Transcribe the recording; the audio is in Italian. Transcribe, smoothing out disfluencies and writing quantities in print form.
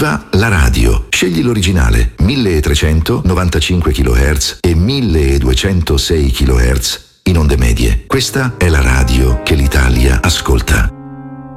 Viva la radio! Scegli l'originale 1395 kHz e 1206 kHz in onde medie. Questa è la radio che l'Italia ascolta.